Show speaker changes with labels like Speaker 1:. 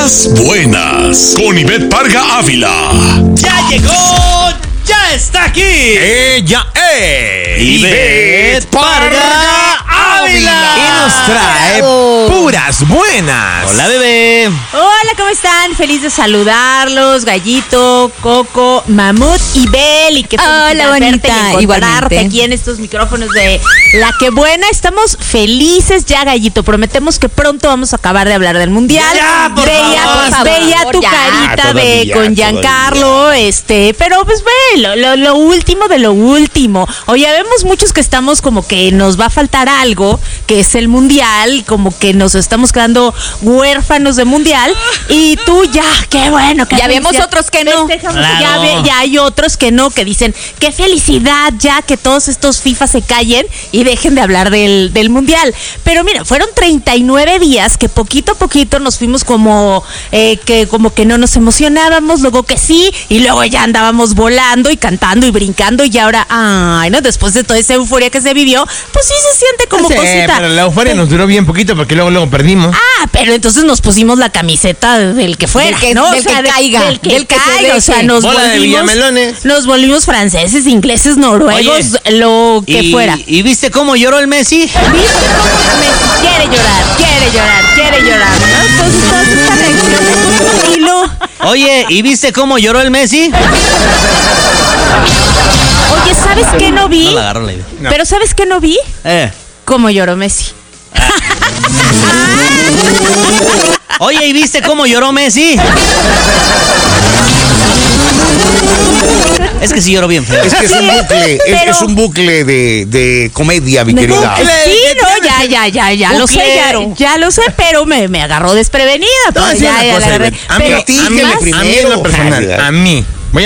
Speaker 1: Puras buenas. Con Ivette Parga Ávila.
Speaker 2: ¡Ya llegó! ¡Ya está aquí!
Speaker 3: ¡Ella es!
Speaker 2: Ivette Parga Ávila.
Speaker 3: Y nos trae puras buenas.
Speaker 2: Hola, bebé.
Speaker 4: Hola, ¿cómo están? Feliz de saludarlos, Gallito, Coco, Mamut y Bel. Y qué
Speaker 5: Hola, bonita.
Speaker 4: Igualmente aquí en estos micrófonos de La Que Buena. Estamos felices ya, Gallito. Prometemos que pronto vamos a acabar de hablar del mundial.
Speaker 2: Ya, por favor.
Speaker 4: Veía tu carita de con Giancarlo, pero pues ve, lo último de lo último. Oye, vemos muchos que estamos como que nos va a faltar algo, que es el mundial, como que nos estamos quedando huérfanos de mundial. Y tú ya, qué bueno.
Speaker 5: Ya vemos otros que no.
Speaker 2: Claro.
Speaker 4: Ya hay otros que no, que dicen, qué felicidad ya que todos estos FIFA se callen y dejen de hablar del mundial. Pero mira, fueron 39 días que poquito a poquito nos fuimos como que no nos emocionábamos, luego que sí, y luego ya andábamos volando y cantando y brincando, y ahora, ay, ¿no? Después de toda esa euforia que se vivió, pues sí se siente como cosita.
Speaker 3: Pero la euforia nos duró bien poquito porque luego perdimos.
Speaker 4: Ah, pero entonces nos pusimos la camiseta del que fuera, ¿no?
Speaker 5: Del que caiga.
Speaker 4: Del que
Speaker 5: Del que se
Speaker 4: caiga, o sea,
Speaker 5: deje.
Speaker 3: Bola de Villamelones.
Speaker 4: nos volvimos franceses, ingleses, noruegos,
Speaker 2: Oye,
Speaker 4: lo que fuera.
Speaker 2: ¿Y viste cómo lloró el Messi?
Speaker 4: ¿Viste cómo Messi quiere llorar, ¿no? Entonces, todas estas reacciones, y lo...
Speaker 2: Oye, ¿y viste cómo lloró el Messi?
Speaker 4: Oye, ¿sabes qué no vi?
Speaker 2: No la agarró la idea.
Speaker 3: No.
Speaker 4: Pero ¿sabes qué no vi? Cómo lloró Messi.
Speaker 2: Oye, ¿y viste cómo lloró Messi? Es que sí lloró bien feo.
Speaker 6: Es que es un bucle,
Speaker 4: pero-
Speaker 6: es un bucle de comedia, mi querida.
Speaker 4: Sí, no, ya lo sé,
Speaker 2: Buclero.
Speaker 4: ya lo sé, pero me agarró desprevenida.
Speaker 3: No,
Speaker 4: pues,
Speaker 3: sí,
Speaker 4: ya
Speaker 3: una
Speaker 4: la
Speaker 3: cosa,
Speaker 4: agarré.
Speaker 3: Ivette. A mí
Speaker 4: Pero
Speaker 6: platíquele
Speaker 4: más-
Speaker 6: primero.
Speaker 3: en lo personal, a mí,